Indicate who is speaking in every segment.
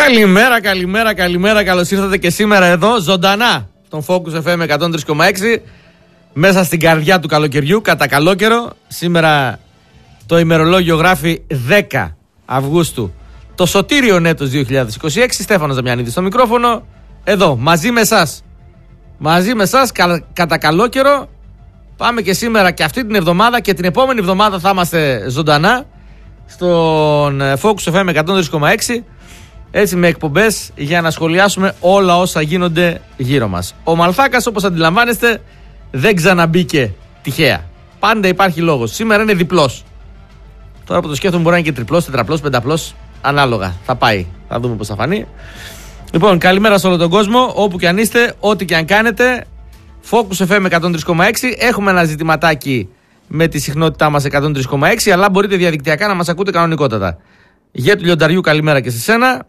Speaker 1: Καλημέρα. Καλώς ήρθατε και σήμερα εδώ ζωντανά στον Focus FM 103,6 μέσα στην καρδιά του καλοκαιριού, κατά καλό καιρό. Σήμερα το ημερολόγιο γράφει 10 Αυγούστου, το σωτήριον έτος 2026. Στέφανος Δαμιανίδης στο μικρόφωνο, εδώ μαζί με εσάς. Μαζί με εσάς κατά καλό καιρό. Πάμε και σήμερα και αυτή την εβδομάδα και την επόμενη εβδομάδα θα είμαστε ζωντανά στον Focus FM 103,6. Έτσι με εκπομπές για να σχολιάσουμε όλα όσα γίνονται γύρω μας. Ο Μαλθάκας, όπως αντιλαμβάνεστε, δεν ξαναμπήκε τυχαία. Πάντα υπάρχει λόγος. Σήμερα είναι διπλός. Τώρα που το σκέφτομαι μπορεί να είναι και τριπλός, τετραπλός, πενταπλός. Ανάλογα. Θα πάει. Θα δούμε πώς θα φανεί. Λοιπόν, καλημέρα σε όλο τον κόσμο. Όπου και αν είστε, ό,τι και αν κάνετε. Focus FM 103,6. Έχουμε ένα ζητηματάκι με τη συχνότητά μας 103,6. Αλλά μπορείτε διαδικτυακά να μας ακούτε κανονικότατα. Για του Λιονταριού, καλημέρα και σε σένα.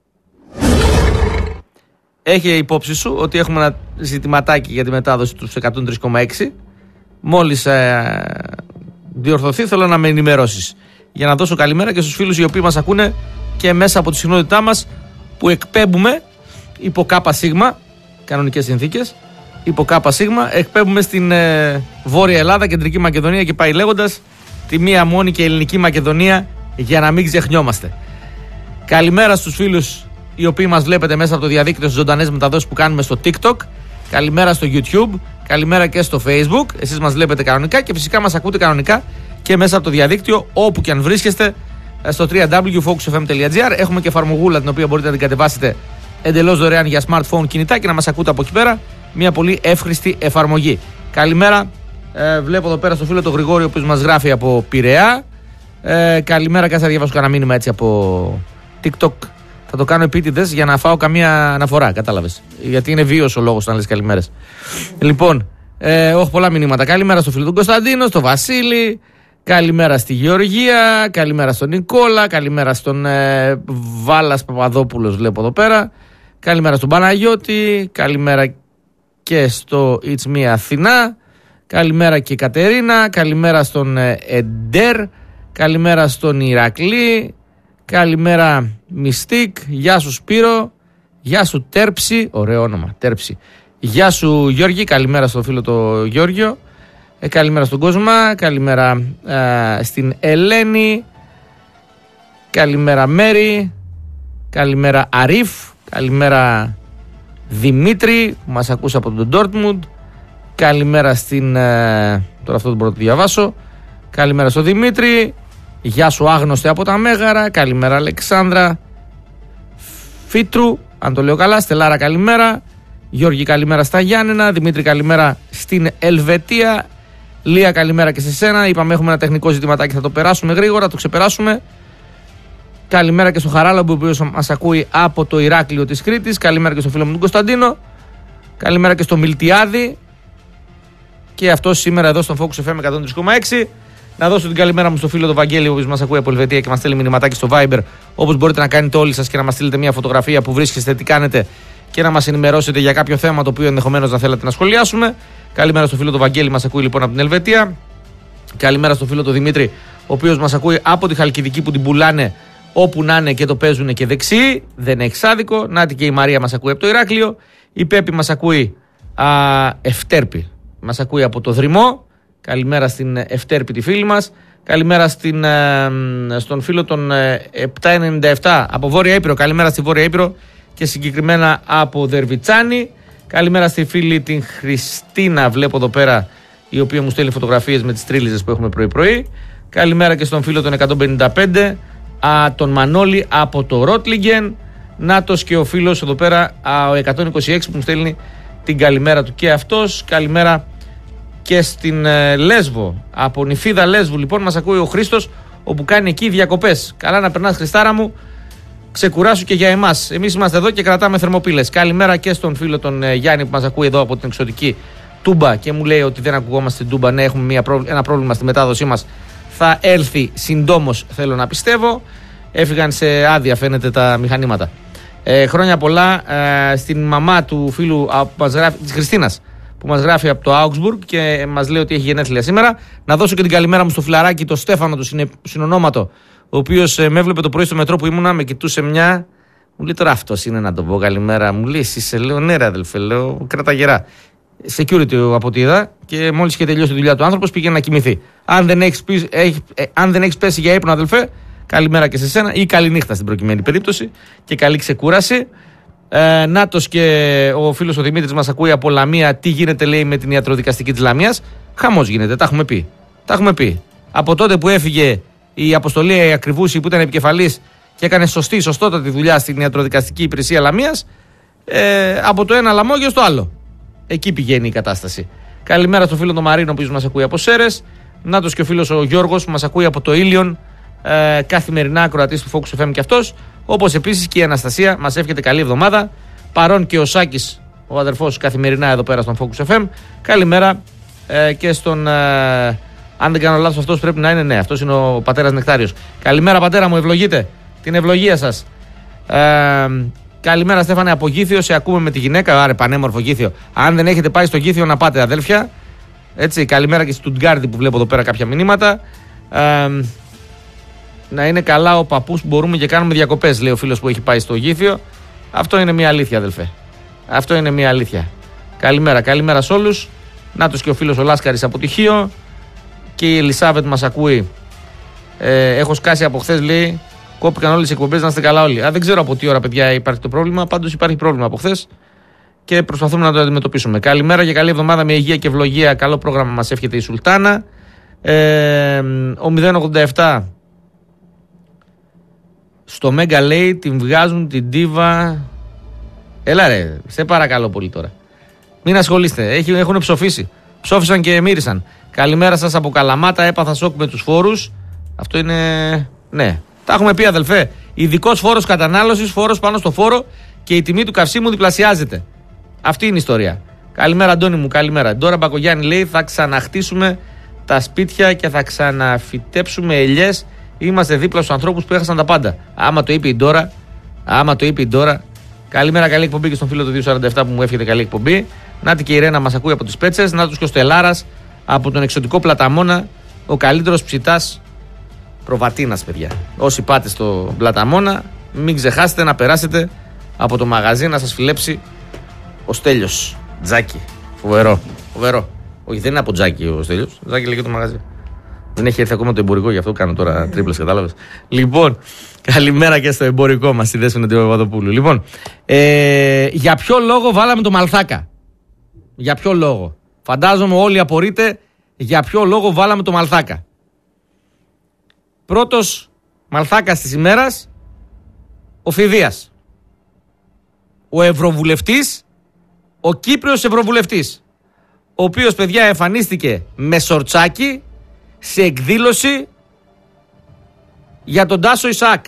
Speaker 1: Έχει υπόψη σου ότι έχουμε ένα ζητηματάκι για τη μετάδοση του 103,6. Μόλις διορθωθεί, θέλω να με ενημερώσεις για να δώσω καλημέρα και στους φίλους οι οποίοι μας ακούνε και μέσα από τη συχνότητά μας που εκπέμπουμε υπό ΚΣ, κανονικές συνθήκες, υπό ΚΣ, εκπέμπουμε στην Βόρεια Ελλάδα, Κεντρική Μακεδονία και πάει λέγοντας, τη μία μόνη και ελληνική Μακεδονία, για να μην ξεχνιόμαστε. Καλημέρα στους φίλους οι οποίοι μας βλέπετε μέσα από το διαδίκτυο στις ζωντανές μεταδόσεις που κάνουμε στο TikTok. Καλημέρα στο YouTube. Καλημέρα και στο Facebook. Εσείς μας βλέπετε κανονικά και φυσικά μας ακούτε κανονικά και μέσα από το διαδίκτυο όπου και αν βρίσκεστε στο www.focusfm.gr. Έχουμε και εφαρμογούλα την οποία μπορείτε να την κατεβάσετε εντελώς δωρεάν για smartphone, κινητά και να μας ακούτε από εκεί πέρα. Μια πολύ εύχρηστη εφαρμογή. Καλημέρα. Βλέπω εδώ πέρα στο φίλο τον Γρηγόριο που μας γράφει από Πειραιά. Καλημέρα, κάτσε να διαβάσω κανένα μήνυμα έτσι από TikTok. Θα το κάνω επίτηδες για να φάω καμία αναφορά, κατάλαβες. Γιατί είναι βίος ο λόγος να λες καλημέρες. Λοιπόν, όχι πολλά μηνύματα. Καλημέρα στο φίλο του Κωνσταντίνο, στο Βασίλη. Καλημέρα στη Γεωργία. Καλημέρα στον Νικόλα. Καλημέρα στον Βάλας Παπαδόπουλος, βλέπω εδώ πέρα. Καλημέρα στον Παναγιώτη. Καλημέρα και στο It's Me Αθηνά. Καλημέρα και η Κατερίνα. Καλημέρα στον Εντέρ. Καλημέρα στον Ηρακλή. Καλημέρα Μυστικ. Γεια σου Σπύρο. Γεια σου Τέρψη. Ωραίο όνομα, Τέρψη. Γεια σου Γιώργη. Καλημέρα στον φίλο το Γιώργιο. Καλημέρα στον Κόσμα. Καλημέρα στην Ελένη. Καλημέρα Μέρη. Καλημέρα Αρίφ. Καλημέρα Δημήτρη που μας ακούσε από τον Ντόρτμουντ. Καλημέρα στην... τώρα αυτό δεν μπορώ να το διαβάσω. Καλημέρα στον Δημήτρη. Γεια σου άγνωστε από τα Μέγαρα. Καλημέρα Αλεξάνδρα Φίτρου, αν το λέω καλά. Στελάρα καλημέρα. Γιώργη καλημέρα στα Γιάννενα. Δημήτρη καλημέρα στην Ελβετία. Λία καλημέρα και σε σένα. Είπαμε έχουμε ένα τεχνικό ζητηματάκι, θα το περάσουμε γρήγορα, το ξεπεράσουμε. Καλημέρα και στο Χαράλαμπο, ο οποίος μας ακούει από το Ηράκλειο της Κρήτης. Καλημέρα και στο φίλο μου τον Κωνσταντίνο. Καλημέρα και στο Μιλτιάδη. Και αυτό σήμερα εδώ στον Focus FM 103,6. Να δώσω την καλημέρα μου στο φίλο του Βαγγέλη, ο οποίος μας ακούει από Ελβετία και μας στέλνει μηνυματάκι στο Viber. Όπως μπορείτε να κάνετε όλοι σας και να μας στείλετε μια φωτογραφία που βρίσκεστε, τι κάνετε και να μας ενημερώσετε για κάποιο θέμα το οποίο ενδεχομένως να θέλετε να σχολιάσουμε. Καλημέρα στο φίλο του Βαγγέλη, μας ακούει λοιπόν από την Ελβετία. Καλημέρα στο φίλο του Δημήτρη, ο οποίος μας ακούει από τη Χαλκιδική που την πουλάνε όπου να είναι και το παίζουν και δεξί. Δεν έχει σάδικο. Νάτι και η Μαρία μας ακούει από το Ηράκλειο. Η Πέπη μας ακούει Ευτέρπη. Μας ακούει από το Δρυμό. Καλημέρα στην Ευτέρπη τη φίλη μας. Καλημέρα στον φίλο των 797 από Βόρεια Ήπειρο. Καλημέρα στη Βόρεια Ήπειρο και συγκεκριμένα από Δερβιτσάνη. Καλημέρα στη φίλη την Χριστίνα, βλέπω εδώ πέρα, η οποία μου στέλνει φωτογραφίες με τις τρίλιζες που έχουμε πρωί-πρωί. Καλημέρα και στον φίλο των 155, τον Μανώλη από το Ρότλιγκεν. Νάτος και ο φίλος εδώ πέρα, ο 126 που μου στέλνει την καλημέρα του και αυτός. Καλημέρα και στην Λέσβο, από νηφίδα Λέσβου λοιπόν μας ακούει ο Χρήστος, όπου κάνει εκεί διακοπές. Καλά να περνάς Χριστάρα μου, ξεκουράσου και για εμάς. Εμείς είμαστε εδώ και κρατάμε θερμοπύλες. Καλημέρα και στον φίλο τον Γιάννη που μας ακούει εδώ από την εξωτική Τούμπα και μου λέει ότι δεν ακουγόμαστε στην Τούμπα. Ναι, έχουμε ένα πρόβλημα στη μετάδοσή μας. Θα έλθει συντόμως, θέλω να πιστεύω. Έφυγαν σε άδεια φαίνεται τα μηχανήματα. Χρόνια πολλά στην μαμά του φίλου της Χριστίνας που μας γράφει από το Augsburg και μας λέει ότι έχει γενέθλια σήμερα. Να δώσω και την καλημέρα μου στο φιλαράκι, το Στέφανο, το συνονόματο, ο οποίος με έβλεπε το πρωί στο μετρό που ήμουνα, με κοιτούσε μια Μου λέει τώρα αυτός είναι να το πω καλημέρα. Μου λέει εσύ σε λέω ναι ρε αδελφέ, λέω κράτα γερά. Security από ό,τι είδα και μόλις είχε τελειώσει τη δουλειά του άνθρωπος πήγε να κοιμηθεί. Αν δεν έχεις πέσει για ύπνο αδελφέ, καλημέρα και σε σένα ή καληνύχτα στην προκειμένη περίπτωση και καλή ξεκούραση. Νάτος και ο φίλος ο Δημήτρης μας ακούει από Λαμία. Τι γίνεται λέει με την ιατροδικαστική της Λαμίας. Χαμός γίνεται, τα έχουμε πει. Από τότε που έφυγε η αποστολή Ακριβούση που ήταν επικεφαλής και έκανε σωστότατη δουλειά στην ιατροδικαστική υπηρεσία Λαμίας, από το ένα λαμόγιο στο άλλο. Εκεί πηγαίνει η κατάσταση. Καλημέρα στο φίλο τον Μαρίνο που μας ακούει από Σέρες. Νάτος και ο φίλος ο Γιώργος που μας ακούει από το Ήλιον, καθημερινά ακροατής του Focus FM και αυτός. Όπως επίσης και η Αναστασία μας εύχεται καλή εβδομάδα. Παρόν και ο Σάκης, ο αδερφός, καθημερινά εδώ πέρα στον Focus FM. Καλημέρα και στον. Αν δεν κάνω λάθος, αυτός πρέπει να είναι. Ναι, αυτός είναι ο πατέρας Νεκτάριος. Καλημέρα, πατέρα μου, ευλογείτε την ευλογία σας. Καλημέρα, Στέφανε, από Γήθιο. Σε ακούμε με τη γυναίκα. Άρε, πανέμορφο Γήθιο. Αν δεν έχετε πάει στο Γήθιο, να πάτε, αδέλφια. Έτσι, καλημέρα και στη Στουτγκάρδη που βλέπω εδώ πέρα κάποια μηνύματα. Να είναι καλά ο παππούς που μπορούμε και κάνουμε διακοπές, λέει ο φίλος που έχει πάει στο Γήθιο. Αυτό είναι μια αλήθεια, αδελφέ. Αυτό είναι μια αλήθεια. Καλημέρα σε όλους. Νάτος και ο φίλος ο Λάσκαρης από Τυχείο. Και η Ελισάβετ μας ακούει. Έχω σκάσει από χθες, λέει. Κόπηκαν όλες οι εκπομπές, να είστε καλά όλοι. Δεν ξέρω από τι ώρα, παιδιά, υπάρχει το πρόβλημα. Πάντως υπάρχει πρόβλημα από χθες και προσπαθούμε να το αντιμετωπίσουμε. Καλημέρα και καλή εβδομάδα με υγεία και ευλογία. Καλό πρόγραμμα μας εύχεται η Σουλτάνα. Ο 087 στο Μέγκα λέει την βγάζουν την Ντίβα. Έλα ρε, σε παρακαλώ πολύ τώρα. Μην ασχολείστε, έχουν ψοφήσει. Ψόφισαν και μύρισαν. Καλημέρα σας από Καλαμάτα. Έπαθα σοκ με τους φόρους. Αυτό είναι. Ναι. Τα έχουμε πει, αδελφέ. Ειδικός φόρος κατανάλωσης, φόρος πάνω στο φόρο και η τιμή του καυσίμου διπλασιάζεται. Αυτή είναι η ιστορία. Καλημέρα, Αντώνη μου, καλημέρα. Ντόρα Μπακογιάννη λέει: θα ξαναχτίσουμε τα σπίτια και θα ξαναφυτέψουμε ελιές. Είμαστε δίπλα στους ανθρώπους που έχασαν τα πάντα. Άμα το είπε η Ντόρα. Καλημέρα, καλή εκπομπή και στον φίλο του 247 που μου εύχεται καλή εκπομπή. Νάτι και η Ρένα μας ακούει από τις Πέτσες. Νάτος και ο Στελάρας από τον εξωτικό Πλαταμόνα. Ο καλύτερος ψητάς προβατίνας, παιδιά. Όσοι πάτε στο Πλαταμόνα, μην ξεχάσετε να περάσετε από το μαγαζί να σας φιλέψει ο Στέλιος. Τζάκι. Φοβερό. Όχι, δεν είναι από Τζάκι ο Στέλιος. Τζάκι λέγεται το μαγαζί. Δεν έχει έρθει ακόμα το εμπορικό, γι' αυτό κάνω τώρα τρίπλες, κατάλαβες. Λοιπόν, καλημέρα και στο εμπορικό μας, στη Δέσποινα του Παπαδοπούλου. Λοιπόν, για ποιο λόγο βάλαμε το Μαλθάκα? Για ποιο λόγο? Φαντάζομαι όλοι απορείτε για ποιο λόγο βάλαμε το Μαλθάκα. Πρώτος Μαλθάκας της ημέρας, ο Φιδίας. Ο Ευρωβουλευτής, ο Κύπριος Ευρωβουλευτής, ο οποίος, παιδιά, εμφανίστηκε με σορτσάκι σε εκδήλωση για τον Τάσο Ισαάκ.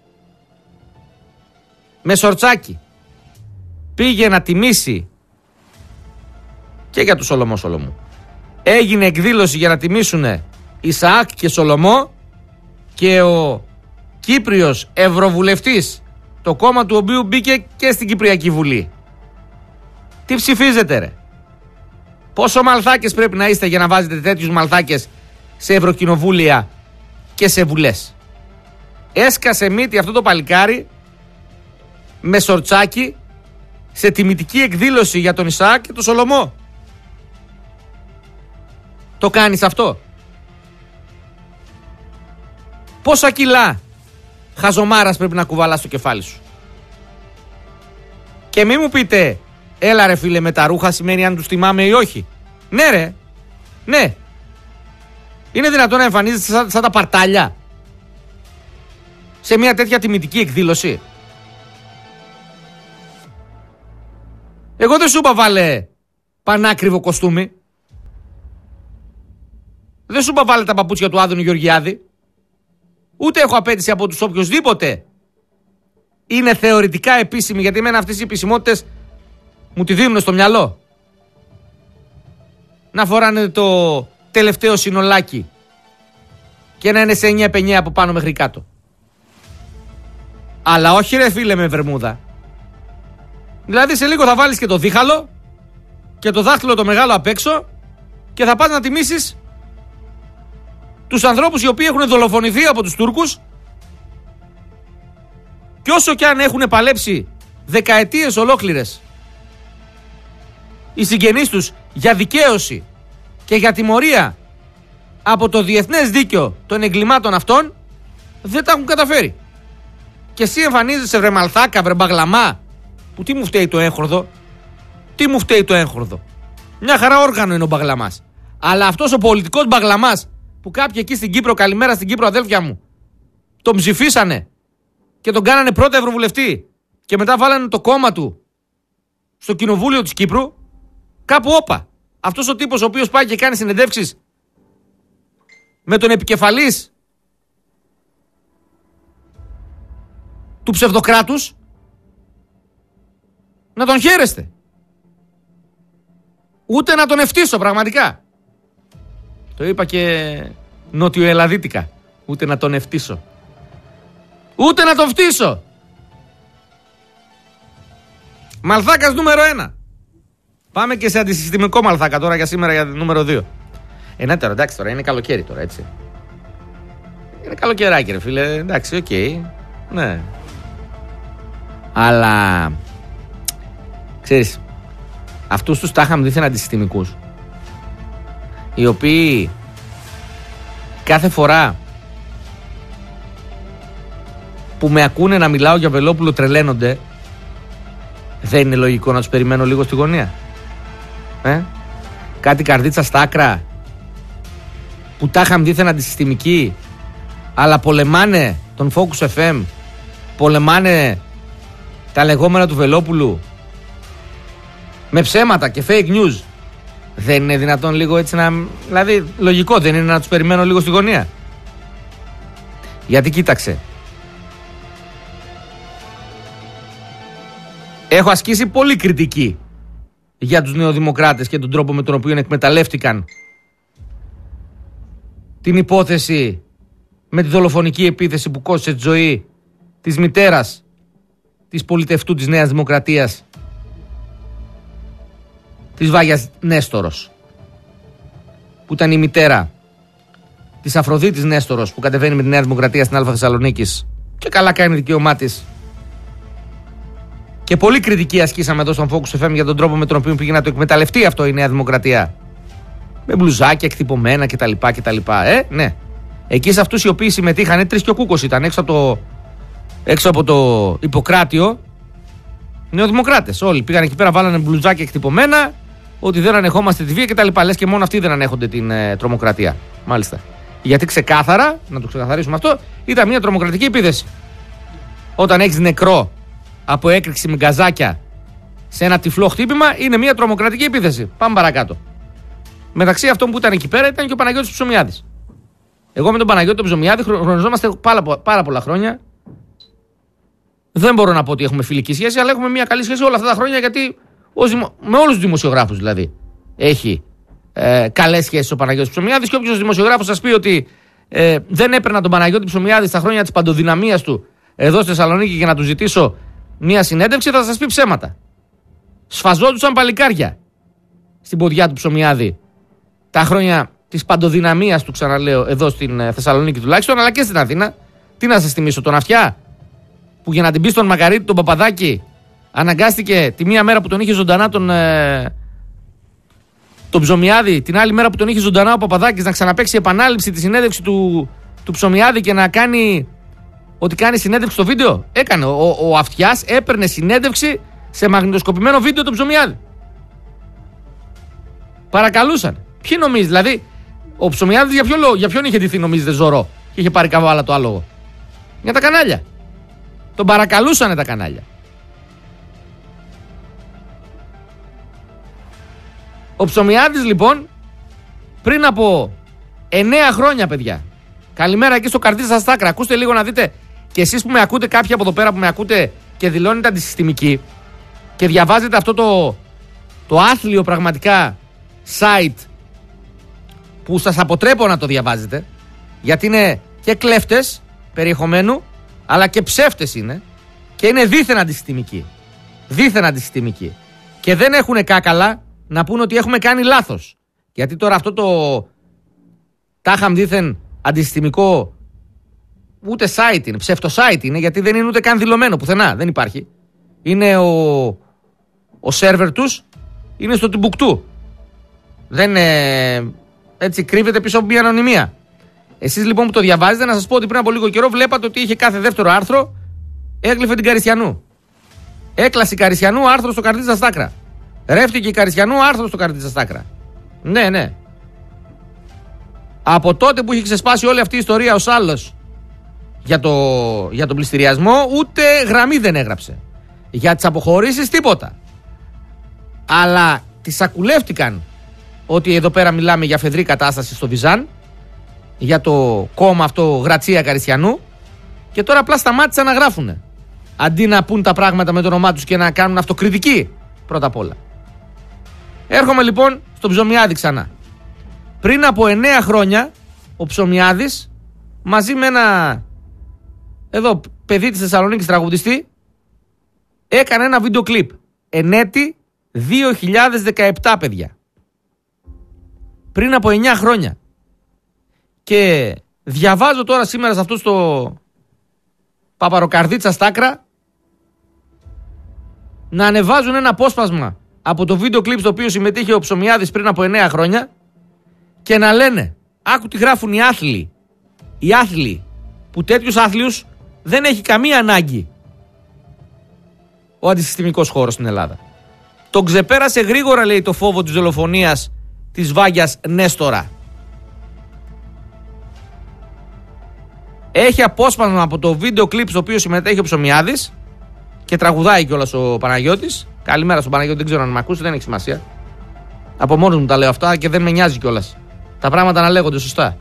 Speaker 1: Με σορτσάκι. Πήγε να τιμήσει και για του Σολωμού. Έγινε εκδήλωση για να τιμήσουν Ισαάκ και Σολωμό και ο Κύπριος Ευρωβουλευτής, το κόμμα του οποίου μπήκε και στην Κυπριακή Βουλή. Τι ψηφίζετε ρε? Πόσο μαλθάκες πρέπει να είστε για να βάζετε τέτοιους μαλθάκες σε ευρωκοινοβούλια και σε βουλές? Έσκασε μύτη αυτό το παλικάρι με σορτσάκι σε τιμητική εκδήλωση για τον Ισαάκ και τον Σολωμό. Το κάνεις αυτό? Πόσα κιλά χαζομάρας πρέπει να κουβαλάς στο κεφάλι σου? Και μη μου πείτε, έλα ρε φίλε, με τα ρούχα σημαίνει αν τους τιμάμε ή όχι. Ναι ρε, ναι. Είναι δυνατόν να εμφανίζεσαι σαν τα παρτάλια σε μια τέτοια τιμητική εκδήλωση? Εγώ δεν σου είπα βάλε πανάκριβο κοστούμι. Δεν σου είπα βάλε τα παπούτσια του Άδωνου Γεωργιάδη. Ούτε έχω απέτηση από τους οποιοσδήποτε είναι θεωρητικά επίσημοι, γιατί εμένα αυτές οι επισημότητες μου τη δίνουν στο μυαλό. Να φοράνε το τελευταίο συνολάκι και να είναι σε 9 πενιαία από πάνω μέχρι κάτω. Αλλά όχι ρε φίλε με βερμούδα. Δηλαδή σε λίγο θα βάλεις και το δίχαλο και το δάχτυλο το μεγάλο απ' έξω και θα πας να τιμήσεις τους ανθρώπους οι οποίοι έχουν δολοφονηθεί από τους Τούρκους Και όσο και αν έχουν παλέψει δεκαετίες ολόκληρες οι συγγενείς τους για δικαίωση και για τιμωρία από το διεθνές δίκαιο των εγκλημάτων αυτών, δεν τα έχουν καταφέρει. Και εσύ εμφανίζεσαι βρε μαλθάκα, βρε μπαγλαμά, που τι μου φταίει το έγχορδο, τι μου φταίει το έγχορδο. Μια χαρά όργανο είναι ο μπαγλαμάς. Αλλά αυτός ο πολιτικός μπαγλαμάς που κάποιοι εκεί στην Κύπρο, καλημέρα στην Κύπρο αδέλφια μου, τον ψηφίσανε και τον κάνανε πρώτα ευρωβουλευτή και μετά βάλανε το κόμμα του στο κοινοβούλιο της Κύπρου, κάπου όπα. Αυτός ο τύπος ο οποίος πάει και κάνει συνεντεύξεις με τον επικεφαλής του ψευδοκράτους, να τον χαίρεστε. Ούτε να τον ευτύσω πραγματικά. Το είπα και νότιο-ελλαδίτικα. Ούτε να τον ευτύσω. Ούτε να τον φτύσω. Μαλθάκας νούμερο 1. Πάμε και σε αντισυστημικό μαλθάκα τώρα για σήμερα, για νούμερο 2. Ναι τώρα, εντάξει τώρα, είναι καλοκαίρι τώρα, έτσι. Είναι καλοκαιράκι ρε φίλε, εντάξει, οκ. Ναι. Αλλά ξέρεις, αυτούς τους τα είχαμε δίθεν αντισυστημικούς, οι οποίοι κάθε φορά που με ακούνε να μιλάω για Βελόπουλο τρελαίνονται. Δεν είναι λογικό να τους περιμένω λίγο στη γωνία? Κάτι καρδίτσα στα άκρα που τα είχαμε δίθεν αντισυστημικοί, αλλά πολεμάνε τον Focus FM, πολεμάνε τα λεγόμενα του Βελόπουλου με ψέματα και fake news. Δεν είναι δυνατόν λίγο έτσι να... Δηλαδή λογικό δεν είναι να τους περιμένω λίγο στη γωνία? Γιατί κοίταξε, έχω ασκήσει πολύ κριτική για τους νεοδημοκράτες και τον τρόπο με τον οποίο εκμεταλλεύτηκαν την υπόθεση με τη δολοφονική επίθεση που κόστησε τη ζωή της μητέρας της πολιτευτού της Νέας Δημοκρατίας, της Βάγιας Νέστορος, που ήταν η μητέρα της Αφροδίτης Νέστορος, που κατεβαίνει με τη Νέα Δημοκρατία στην Αλφα Θεσσαλονίκης, και καλά κάνει δικαίωμά της. Και πολύ κριτική ασκήσαμε εδώ στον Focus FM για τον τρόπο με τον οποίο πήγε να το εκμεταλλευτεί αυτό η Νέα Δημοκρατία. Με μπλουζάκια εκτυπωμένα κτλ. Ναι. Εκεί σε αυτούς οι οποίοι συμμετείχαν, 3 και ο Κούκος ήταν έξω από το Ιπποκράτιο, νεοδημοκράτες. Όλοι πήγαν εκεί πέρα, βάλανε μπλουζάκια εκτυπωμένα, ότι δεν ανεχόμαστε τη βία κτλ. Λες και μόνο αυτοί δεν ανέχονται την τρομοκρατία. Μάλιστα. Γιατί ξεκάθαρα, να το ξεκαθαρίσουμε αυτό, ήταν μια τρομοκρατική επίθεση. Όταν έχεις νεκρό από έκρηξη με γκαζάκια σε ένα τυφλό χτύπημα, είναι μια τρομοκρατική επίθεση. Πάμε παρακάτω. Μεταξύ αυτών που ήταν εκεί πέρα ήταν και ο Παναγιώτης Ψωμιάδης. Εγώ με τον Παναγιώτη τον Ψωμιάδη γνωριζόμαστε πάρα πολλά χρόνια. Δεν μπορώ να πω ότι έχουμε φιλική σχέση, αλλά έχουμε μια καλή σχέση όλα αυτά τα χρόνια, γιατί με όλους τους δημοσιογράφους δηλαδή έχει καλές σχέσεις ο Παναγιώτης Ψωμιάδης. Και όποιος δημοσιογράφος σας πει ότι δεν έπαιρνα τον Παναγιώτη Ψωμιάδη στα χρόνια της παντοδυναμίας του εδώ στη Θεσσαλονίκη για να του ζητήσω μια συνέντευξη, θα σας πει ψέματα. Σφαζόντουσαν παλικάρια στην ποδιά του Ψωμιάδη τα χρόνια της παντοδυναμίας του, ξαναλέω, εδώ στην Θεσσαλονίκη τουλάχιστον, αλλά και στην Αθήνα. Τι να σας θυμίσω, τον Αυτιά, που για να την πει στον Μακαρίτη τον Παπαδάκη αναγκάστηκε τη μία μέρα που τον είχε ζωντανά τον Ψωμιάδη, την άλλη μέρα που τον είχε ζωντανά ο Παπαδάκης, να ξαναπαίξει επανάληψη τη συνέντευξη του Ψωμιάδη και να κάνει ότι κάνει συνέντευξη στο βίντεο. Έκανε. Ο Αυτιάς έπαιρνε συνέντευξη σε μαγνητοσκοπημένο βίντεο του Ψωμιάδη. Παρακαλούσαν. Ποιοι νομίζει, δηλαδή, ο Ψωμιάδης για ποιον είχε ντυθεί, νομίζετε, Ζωρό, και είχε πάρει καβάλα το άλογο? Για τα κανάλια. Τον παρακαλούσανε τα κανάλια. Ο Ψωμιάδης λοιπόν πριν από 9 χρόνια, παιδιά, καλημέρα εκεί στο καρδί σας στάκρα, ακούστε λίγο να δείτε και εσείς που με ακούτε, κάποιοι από εδώ πέρα που με ακούτε και δηλώνετε αντισυστημικοί και διαβάζετε αυτό το άθλιο πραγματικά site που σας αποτρέπω να το διαβάζετε, γιατί είναι και κλέφτες περιεχομένου αλλά και ψεύτες είναι και είναι δίθεν αντισυστημικοί. Δίθεν αντισυστημικοί. Και δεν έχουν κάκαλα να πούν ότι έχουμε κάνει λάθος. Γιατί τώρα αυτό το τάχαμ δίθεν αντισυστημικό ούτε site είναι, ψευτοσite είναι, γιατί δεν είναι ούτε καν δηλωμένο πουθενά. Δεν υπάρχει. Είναι ο σερβερ τους, είναι στο Τιμπουκτού. Δεν έτσι κρύβεται πίσω από μια ανωνυμία. Εσείς λοιπόν που το διαβάζετε, να σας πω ότι πριν από λίγο καιρό βλέπατε ότι είχε κάθε δεύτερο άρθρο έγλυφε την Καριστιανού. Έκλασε η Καριστιανού άρθρο στο Καρδίτσα Στάκρα. Ρεύτηκε η Καριστιανού άρθρο στο Καρδίτσα Στάκρα. Ναι. Από τότε που είχε ξεσπάσει όλη αυτή η ιστορία ως άλλος για τον πληστηριασμό, ούτε γραμμή δεν έγραψε. Για τις αποχωρήσεις τίποτα. Αλλά τις σακουλεύτηκαν ότι εδώ πέρα μιλάμε για φεδρή κατάσταση στο Βιζάν, για το κόμμα αυτό Γρατσία Καριστιανού, και τώρα απλά σταμάτησαν να γράφουνε. Αντί να πούν τα πράγματα με το όνομά τους και να κάνουν αυτοκριτική πρώτα απ' όλα. Έρχομαι λοιπόν στον Ψωμιάδη ξανά. Πριν από 9 χρόνια ο Ψωμιάδης μαζί με ένα εδώ παιδί της Θεσσαλονίκης τραγουδιστή έκανε ένα βίντεο κλιπ εν έτη 2017, παιδιά. Πριν από 9 χρόνια. Και διαβάζω τώρα σήμερα σε αυτό στο Παπαροκαρδίτσα Στάκρα να ανεβάζουν ένα απόσπασμα από το βίντεο κλιπ στο οποίο συμμετείχε ο Ψωμιάδης πριν από 9 χρόνια και να λένε, άκου τι γράφουν οι άθλοι, που τέτοιους άθλιους δεν έχει καμία ανάγκη ο αντισυστημικός χώρος στην Ελλάδα. Τον ξεπέρασε γρήγορα, λέει, το φόβο της δολοφονίας της Βάγιας Νέστορα. Έχει απόσπασμα από το βίντεο κλιπ στο οποίο συμμετέχει ο Ψωμιάδης και τραγουδάει κιόλας ο Παναγιώτης. Καλημέρα στον Παναγιώτη, δεν ξέρω αν με ακούσει, δεν έχει σημασία. Από μόνος μου τα λέω αυτά και δεν με νοιάζει κιόλας. Τα πράγματα να λέγονται σωστά.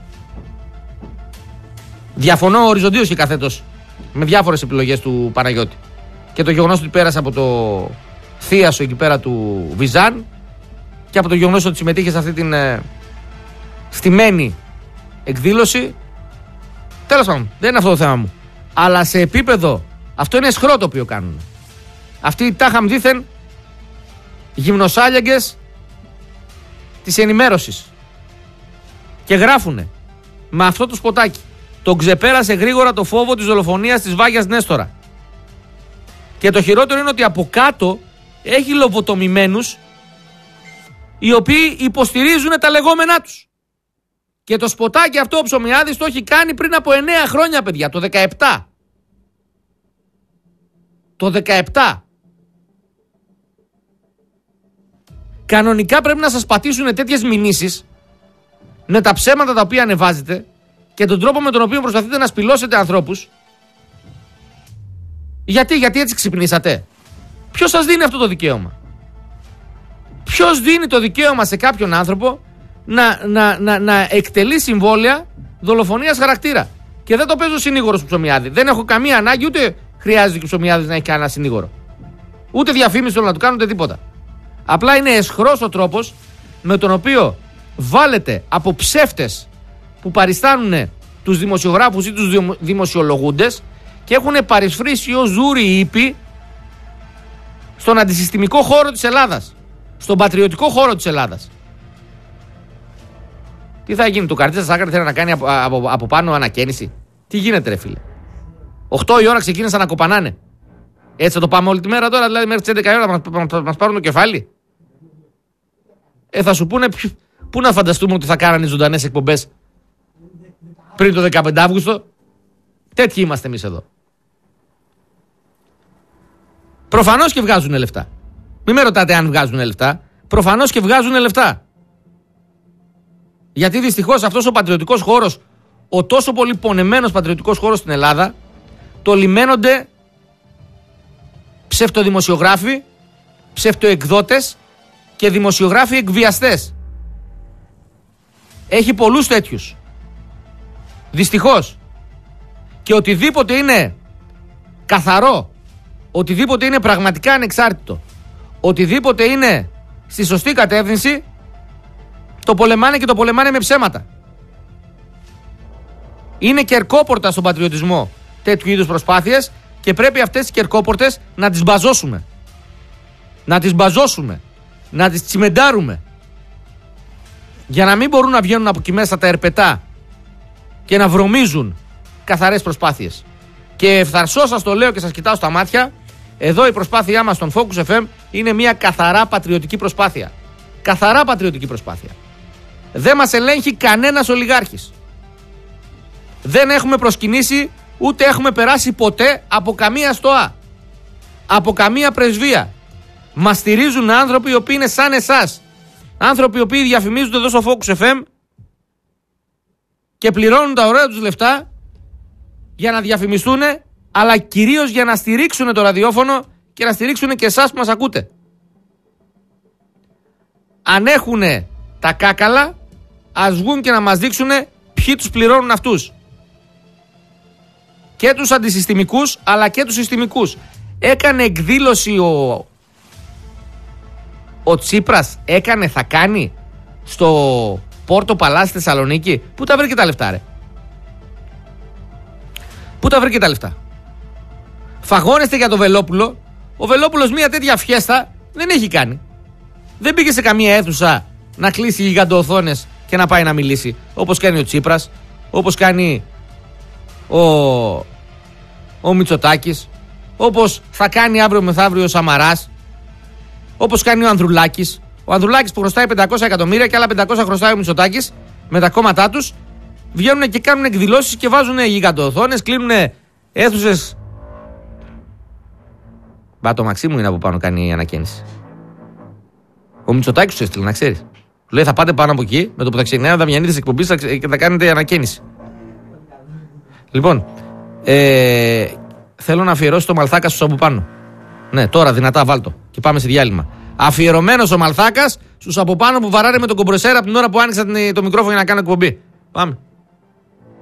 Speaker 1: Διαφωνώ οριζοντίως και καθέτος με διάφορες επιλογές του Παναγιώτη. Και το γεγονός ότι πέρασε από το θίασο εκεί πέρα του Βιζάν και από το γεγονός ότι συμμετείχε σε αυτή την στημένη εκδήλωση. Τέλος πάντων, δεν είναι αυτό το θέμα μου. Αλλά σε επίπεδο, αυτό είναι σχρό το οποίο κάνουν. Αυτοί τάχαμ δήθεν γυμνοσάλιαγκες της ενημέρωσης. Και γράφουνε με αυτό το σποτάκι. Τον ξεπέρασε γρήγορα το φόβο της δολοφονίας της Βάγιας Νέστορα. Και το χειρότερο είναι ότι από κάτω έχει λοβοτομημένους οι οποίοι υποστηρίζουν τα λεγόμενά τους. Και το σποτάκι αυτό ο Ψωμιάδης το έχει κάνει πριν από 9 χρόνια, παιδιά, το 17. Το 17. Κανονικά πρέπει να σας πατήσουν τέτοιες μηνύσεις με τα ψέματα τα οποία ανεβάζετε και τον τρόπο με τον οποίο προσπαθείτε να σπηλώσετε ανθρώπους. Γιατί έτσι ξυπνήσατε? Ποιος σας δίνει αυτό το δικαίωμα? Ποιος δίνει το δικαίωμα σε κάποιον άνθρωπο να εκτελεί συμβόλαια δολοφονίας χαρακτήρα? Και δεν το παίζω συνήγορος του Ψωμιάδη. Δεν έχω καμία ανάγκη, ούτε χρειάζεται και ο Ψωμιάδης να έχει κανένα συνήγορο. Ούτε διαφήμιση θέλω να του κάνω, ούτε τίποτα. Απλά είναι αισχρός ο τρόπος με τον οποίο βάλετε από ψεύτες που παριστάνουν τους δημοσιογράφους ή τους δημοσιολογούντες και έχουν παρισφρήσει ως ζούρι ήπι στον αντισυστημικό χώρο της Ελλάδας, στον πατριωτικό χώρο της Ελλάδας. Τι θα γίνει, το Καρδίτσα Στάκρα θέλει να κάνει από πάνω ανακαίνιση? Τι γίνεται, ρε φίλε? 8 η ώρα ξεκίνησαν να κοπανάνε. Έτσι θα το πάμε όλη τη μέρα τώρα, δηλαδή μέχρι τις 11 η ώρα θα μας πάρουν το κεφάλι? Θα σου πούνε πού να φανταστούμε ότι θα κάνανε ζωντανές εκπομπές πριν το 15 Αύγουστο. Τέτοιοι είμαστε εμείς εδώ. Προφανώς και βγάζουν λεφτά. Μην με ρωτάτε αν βγάζουν λεφτά. Προφανώς και βγάζουν λεφτά. Γιατί δυστυχώς αυτός ο πατριωτικός χώρος, ο τόσο πολύ πονεμένος πατριωτικός χώρος στην Ελλάδα, το λιμένονται ψευτοδημοσιογράφοι, ψευτοεκδότες και δημοσιογράφοι εκβιαστές. Έχει πολλούς τέτοιους. Δυστυχώς. Και οτιδήποτε είναι καθαρό, οτιδήποτε είναι πραγματικά ανεξάρτητο, οτιδήποτε είναι στη σωστή κατεύθυνση, το πολεμάνε και το πολεμάνε με ψέματα. Είναι κερκόπορτα στον πατριωτισμό τέτοιου είδους προσπάθειες και πρέπει αυτές τις κερκόπορτες να τις μπαζώσουμε. Να τις μπαζώσουμε. Να τις τσιμεντάρουμε. Για να μην μπορούν να βγαίνουν από εκεί μέσα τα ερπετά και να βρωμίζουν καθαρές προσπάθειες. Και ευθαρσώ σας το λέω και σας κοιτάω στα μάτια, εδώ η προσπάθειά μας στον Focus FM είναι μια καθαρά πατριωτική προσπάθεια. Καθαρά πατριωτική προσπάθεια. Δεν μας ελέγχει κανένας ολιγάρχης. Δεν έχουμε προσκυνήσει ούτε έχουμε περάσει ποτέ από καμία στοά. Από καμία πρεσβεία. Μας στηρίζουν άνθρωποι οι οποίοι είναι σαν εσάς. Άνθρωποι οι οποίοι διαφημίζονται εδώ στο Focus FM και πληρώνουν τα ωραία τους λεφτά για να διαφημιστούν, αλλά κυρίως για να στηρίξουν το ραδιόφωνο και να στηρίξουν και εσάς που μας ακούτε. Αν έχουν τα κάκαλα, ας βγουν και να μας δείξουν ποιοι τους πληρώνουν αυτούς. Και τους αντισυστημικούς, αλλά και τους συστημικούς. Έκανε εκδήλωση ο Τσίπρας, θα κάνει στο Πόρτο Παλάσι Θεσσαλονίκη. Πού τα βρήκε τα λεφτά, ρε? Πού τα βρήκε τα λεφτά? Φαγώνεστε για το Βελόπουλο. Ο Βελόπουλος μια τέτοια φιέστα δεν έχει κάνει. Δεν πήγε σε καμία αίθουσα να κλείσει γιγαντοοθόνες και να πάει να μιλήσει, όπως κάνει ο Τσίπρας, όπως κάνει ο Μητσοτάκης, όπως θα κάνει αύριο μεθαύριο ο Σαμαράς, όπως κάνει ο Ανδρουλάκης. Ο Ανδρουλάκης που χρωστάει 500 εκατομμύρια και άλλα 500 χρωστάει ο Μητσοτάκης με τα κόμματά τους. Βγαίνουν και κάνουν εκδηλώσεις και βάζουν γιγαντοοθόνες, κλείνουν αίθουσες. Μπα, το Μαξίμου είναι από πάνω, κάνει ανακαίνιση. Ο Μητσοτάκης του έστειλε, να ξέρεις. Του λέει θα πάτε πάνω από εκεί, με το που θα ξεκινάει ο Δαμιανίδης εκπομπής και θα κάνετε ανακαίνιση. Λοιπόν, θέλω να αφιερώσει το Μαλθάκα στους από πάνω. Ναι, τώρα δυνατά βάλτο και πάμε σε διάλειμμα. Αφιερωμένος ο Μαλθάκας στους από πάνω που βαράνε με τον κομπρεσέρα από την ώρα που άνοιξα το μικρόφωνο για να κάνω εκπομπή. Πάμε.